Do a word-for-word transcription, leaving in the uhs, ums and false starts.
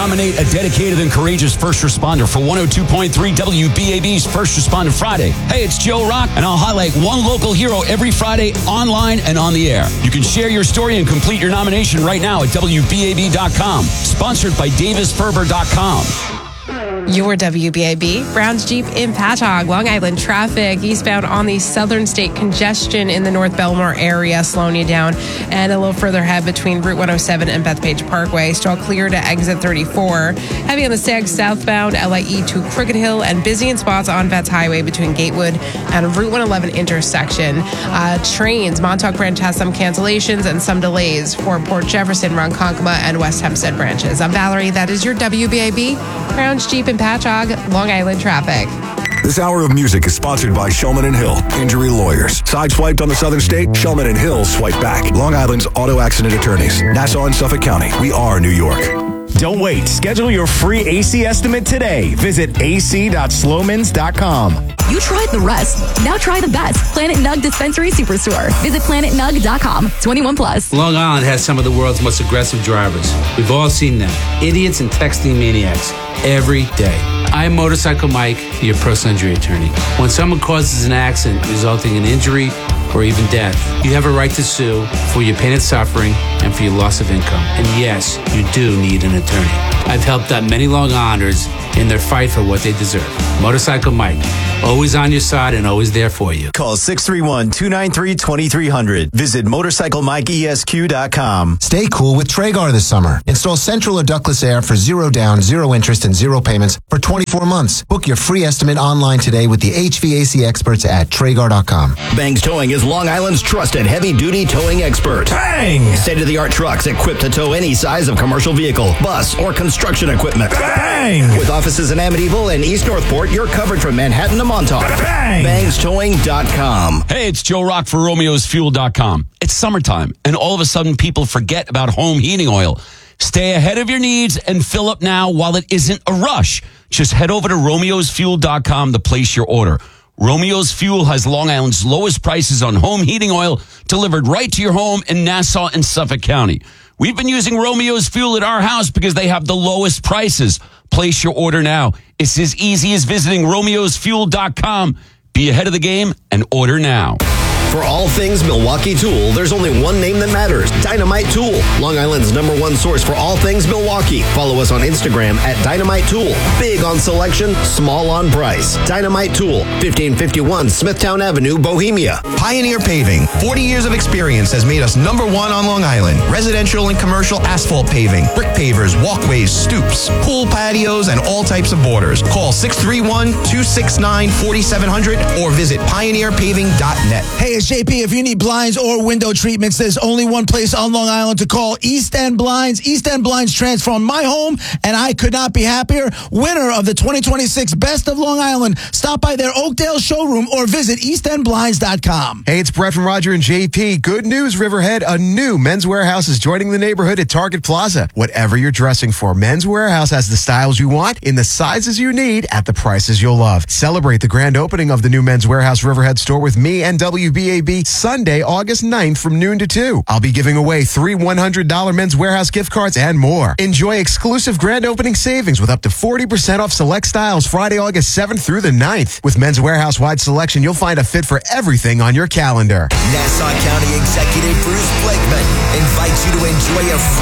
nominate a dedicated and courageous first responder for one oh two point three W B A B's First Responder Friday. Hey, it's Joe Rock, and I'll highlight one local hero every Friday online and on the air. You can share your story and complete your nomination right now at W B A B dot com. Sponsored by Davis Ferber dot com. Your W B A B, Browns Jeep in Patchogue, Long Island traffic, eastbound on the Southern State, congestion in the North Belmore area, slowing you down, and a little further ahead between Route one oh seven and Bethpage Parkway, still clear to exit thirty-four. Heavy on the Stag southbound, L I E to Crooked Hill, and busy in spots on Vets Highway between Gatewood and Route one eleven intersection. Uh, trains, Montauk branch has some cancellations and some delays for Port Jefferson, Ronkonkoma, and West Hempstead branches. I'm Valerie. That is your W B A B, Browns Jeep in Patchogue, Long Island traffic. This hour of music is sponsored by Shulman and Hill, Injury Lawyers. Sideswiped on the Southern State, Shulman and Hill swipe back. Long Island's auto accident attorneys. Nassau and Suffolk County. We are New York. Don't wait. Schedule your free A C estimate today. Visit A C dot slomans dot com. You tried the rest. Now try the best. Planet Nug Dispensary Superstore. Visit planet nug dot com. twenty-one plus. Long Island has some of the world's most aggressive drivers. We've all seen them. Idiots and texting maniacs every day. I'm Motorcycle Mike, your personal injury attorney. When someone causes an accident resulting in injury or even death, you have a right to sue for your pain and suffering and for your loss of income. And yes, you do need an attorney. I've helped out many Long Islanders in their fight for what they deserve. Motorcycle Mike, always on your side and always there for you. Call six three one, two nine three, two three zero zero. Visit motorcycle mike E S Q dot com. Stay cool with Tragar this summer. Install central or ductless air for zero down, zero interest, and zero payments for twenty-four months. Book your free estimate online today with the H V A C experts at Tragar dot com. Bangs Towing is Long Island's trusted heavy-duty towing expert. Bang! State-of-the-art trucks equipped to tow any size of commercial vehicle, bus, or construction equipment. Bang! With offices in Amityville and East Northport, you're covered from Manhattan to Montauk. Bang! bangs towing dot com. Hey, it's Joe Rock for Romeos Fuel dot com. It's summertime, and all of a sudden people forget about home heating oil. Stay ahead of your needs and fill up now while it isn't a rush. Just head over to Romeos Fuel dot com to place your order. Romeo's Fuel has Long Island's lowest prices on home heating oil delivered right to your home in Nassau and Suffolk County. We've been using Romeo's Fuel at our house because they have the lowest prices. Place your order now. It's as easy as visiting Romeos Fuel dot com. Be ahead of the game and order now. For all things Milwaukee Tool, there's only one name that matters, Dynamite Tool. Long Island's number one source for all things Milwaukee. Follow us on Instagram at Dynamite Tool. Big on selection, small on price. Dynamite Tool, fifteen fifty-one Smithtown Avenue, Bohemia. Pioneer Paving, forty years of experience has made us number one on Long Island. Residential and commercial asphalt paving, brick pavers, walkways, stoops, pool patios, and all types of borders. Call six three one, two six nine, four seven zero zero or visit pioneer paving dot net. Hey, it's J P. If you need blinds or window treatments, there's only one place on Long Island to call: East End Blinds. East End Blinds transformed my home, and I could not be happier. Winner of the twenty twenty-six Best of Long Island. Stop by their Oakdale showroom or visit east end blinds dot com. Hey, it's Brett from Roger and J P. Good news, Riverhead. A new Men's Warehouse is joining the neighborhood at Target Plaza. Whatever you're dressing for, Men's Warehouse has the styles you want in the sizes you need at the prices you'll love. Celebrate the grand opening of the new Men's Warehouse Riverhead store with me and W B A B Sunday, August ninth from noon to two. I'll be giving away three one hundred dollars Men's Warehouse gift cards and more. Enjoy exclusive grand opening savings with up to forty percent off select styles Friday, August seventh through the ninth. With Men's Warehouse wide selection, you'll find a fit for everything on your calendar. Nassau County Executive Bruce Blakeman invites you to enjoy a free